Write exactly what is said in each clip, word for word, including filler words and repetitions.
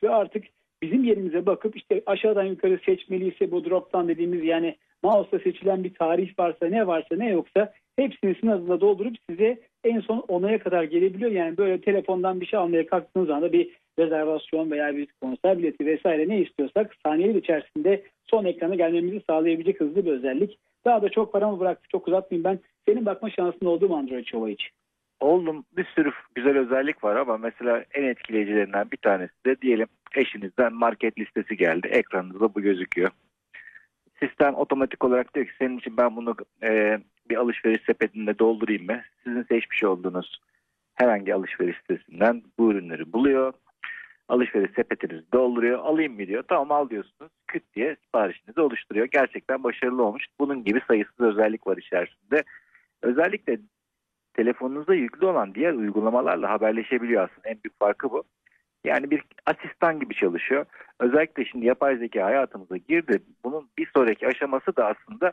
ve artık bizim yerimize bakıp işte aşağıdan yukarı seçmeliyse bu drop'tan dediğimiz, yani mouse'la seçilen bir tarih varsa, ne varsa ne yoksa hepsini sınavında doldurup size en son onaya kadar gelebiliyor. Yani böyle telefondan bir şey almaya kalktığınız anda bir rezervasyon veya bir konser bileti vesaire ne istiyorsak saniyeler içerisinde son ekrana gelmemizi sağlayabilecek hızlı bir özellik. Daha da çok paramı bıraktı, çok uzatmayayım ben. Senin bakma şansın oldu mu Android Show'a hiç? Oldum. Bir sürü güzel özellik var ama mesela en etkileyicilerinden bir tanesi de diyelim eşinizden market listesi geldi. Ekranınızda bu gözüküyor. Sistem otomatik olarak diyor ki senin için ben bunu e, bir alışveriş sepetinde doldurayım mı? Sizin seçmiş olduğunuz herhangi alışveriş sitesinden bu ürünleri buluyor. Alışveriş sepetinizi dolduruyor. Alayım mı diyor. Tamam al diyorsunuz. Küt diye siparişinizi oluşturuyor. Gerçekten başarılı olmuş. Bunun gibi sayısız özellik var içerisinde. Özellikle telefonunuza yüklü olan diğer uygulamalarla haberleşebiliyor aslında. En büyük farkı bu. Yani bir asistan gibi çalışıyor. Özellikle şimdi yapay zeka hayatımıza girdi. Bunun bir sonraki aşaması da aslında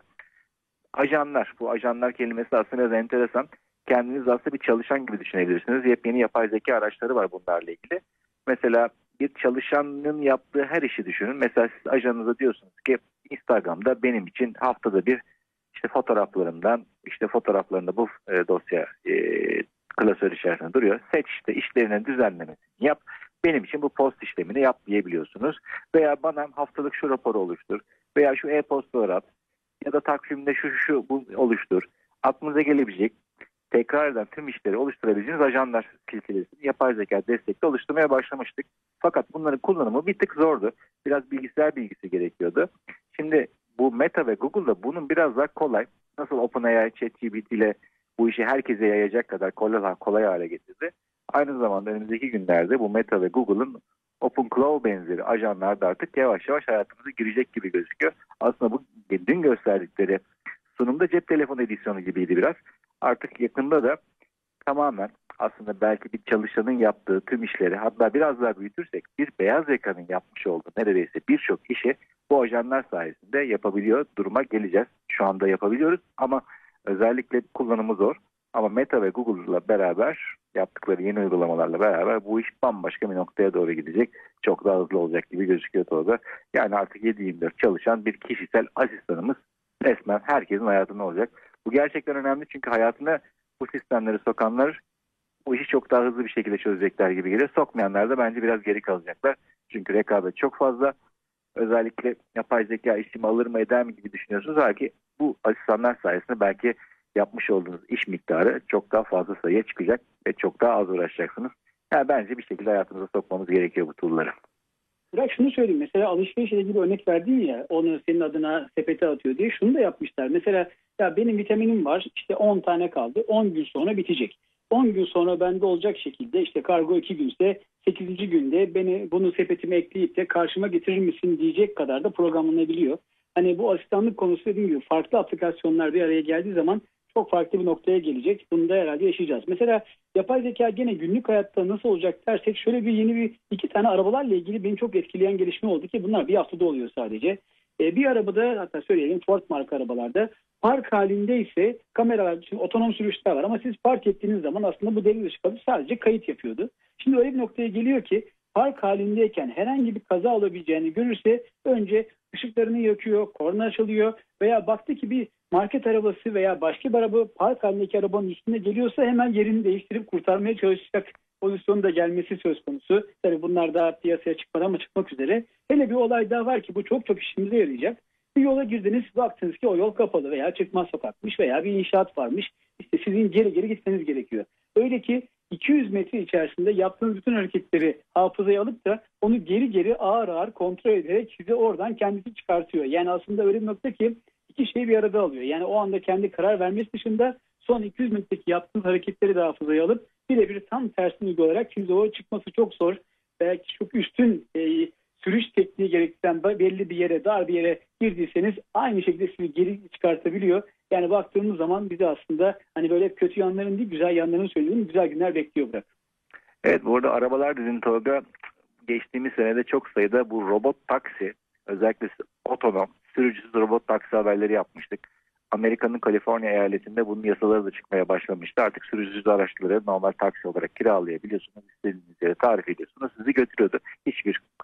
ajanlar. Bu ajanlar kelimesi aslında biraz enteresan. Kendiniz aslında bir çalışan gibi düşünebilirsiniz. Yepyeni yapay zeka araçları var bunlarla ilgili. Mesela bir çalışanın yaptığı her işi düşünün. Mesela siz ajanınıza diyorsunuz ki Instagram'da benim için haftada bir işte fotoğraflarımdan işte fotoğraflarında bu e, dosya e, klasör içerisinde duruyor. Seç işte işlerinin düzenlemesini yap. Benim için bu post işlemini yap diyebiliyorsunuz. Veya bana haftalık şu raporu oluştur. Veya şu e-postaları at. Ya da takvimde şu şu bu oluştur. Aklınıza gelebilecek tekrar eden tüm işleri oluşturabileceğiniz ajanlar silsilesini yapay zeka destekli oluşturmaya başlamıştık. Fakat bunların kullanımı bir tık zordu. Biraz bilgisayar bilgisi gerekiyordu. Şimdi bu Meta ve Google'da bunun biraz daha kolay. Nasıl OpenAI, ChatGPT ile bu işi herkese yayacak kadar kolay, kolay hale getirdi. Aynı zamanda önümüzdeki günlerde bu Meta ve Google'ın OpenClaw benzeri ajanlar da artık yavaş yavaş hayatımıza girecek gibi gözüküyor. Aslında bu dün gösterdikleri sunumda cep telefonu edisyonu gibiydi biraz. Artık yakında da tamamen aslında belki bir çalışanın yaptığı tüm işleri hatta biraz daha büyütürsek bir beyaz yakanın yapmış olduğu neredeyse birçok işi bu ajanlar sayesinde yapabiliyor duruma geleceğiz. Şu anda yapabiliyoruz ama özellikle kullanımı zor. Ama Meta ve Google'la beraber yaptıkları yeni uygulamalarla beraber bu iş bambaşka bir noktaya doğru gidecek. Çok daha hızlı olacak gibi gözüküyor Tolga. Yani artık yedi yirmi dört çalışan bir kişisel asistanımız resmen herkesin hayatında olacak. Bu gerçekten önemli çünkü hayatına bu sistemleri sokanlar bu işi çok daha hızlı bir şekilde çözecekler gibi geliyor. Sokmayanlar da bence biraz geri kalacaklar. Çünkü rekabet çok fazla. Özellikle yapay zeka işimi alır mı eder mi gibi düşünüyorsunuz. Belki bu asistanlar sayesinde belki yapmış olduğunuz iş miktarı çok daha fazla sayıya çıkacak ve çok daha az uğraşacaksınız. Yani bence bir şekilde hayatınıza sokmamız gerekiyor bu tool'ları. Bırak şunu söyleyeyim. Mesela alışverişle ilgili örnek verdin ya, onu senin adına sepete atıyor diye, şunu da yapmışlar. Mesela ya benim vitaminim var, işte on tane kaldı, on gün sonra bitecek. on gün sonra bende olacak şekilde işte kargo iki günse sekizinci günde beni bunu sepetime ekleyip de karşıma getirir misin diyecek kadar da programlanabiliyor. Hani bu asistanlık konusu dediğim gibi farklı aplikasyonlar bir araya geldiği zaman çok farklı bir noktaya gelecek. Bunu da herhalde yaşayacağız. Mesela yapay zeka gene günlük hayatta nasıl olacak dersek, şöyle bir yeni bir iki tane arabalarla ilgili beni çok etkileyen gelişme oldu ki bunlar bir haftada oluyor sadece. Ee, bir arabada, hatta söyleyelim Ford marka arabalarda park halindeyse kameralar, şimdi otonom sürüşler var ama siz park ettiğiniz zaman aslında bu devre dışı kalıp sadece kayıt yapıyordu. Şimdi öyle bir noktaya geliyor ki park halindeyken herhangi bir kaza olabileceğini görürse önce ışıklarını yakıyor, korna çalıyor veya baktı ki bir market arabası veya başka bir araba park halindeki arabanın üstüne geliyorsa hemen yerini değiştirip kurtarmaya çalışacak pozisyonun da gelmesi söz konusu. Tabii bunlar daha piyasaya çıkmadan ama çıkmak üzere. Hele bir olay daha var ki bu çok çok işimize yarayacak. Bir yola girdiniz, baktınız ki o yol kapalı veya çıkmaz sokakmış veya bir inşaat varmış. İşte sizin geri geri gitmeniz gerekiyor. Öyle ki iki yüz metre içerisinde yaptığınız bütün hareketleri hafızaya alıp da onu geri geri ağır ağır kontrol ederek size oradan kendisi çıkartıyor. Yani aslında öyle bir nokta ki iki şeyi bir arada alıyor. Yani o anda kendi karar vermesi dışında son iki yüz metreki yaptığınız hareketleri de hafızaya alıp birebir tam tersini uygulayarak, çünkü o çıkması çok zor. Belki çok üstün e, sürüş tekniği gerektiren belli bir yere, dar bir yere girdiyseniz aynı şekilde sizi geri çıkartabiliyor. Yani baktığımız zaman bizi aslında hani böyle kötü yanların değil, güzel yanlarını söylediğim güzel günler bekliyor bırak. Evet, bu arada arabalar dedin Tolga. Geçtiğimiz senede çok sayıda bu robot taksi, özellikle otonom, sürücüsüz robot taksi haberleri yapmıştık. Amerika'nın Kaliforniya eyaletinde bunun yasaları da çıkmaya başlamıştı. Artık sürücüsüz araçları normal taksi olarak kiralayabiliyorsunuz. İstediğiniz yere tarif ediyorsunuz. Sizi götürüyordu. Hiçbir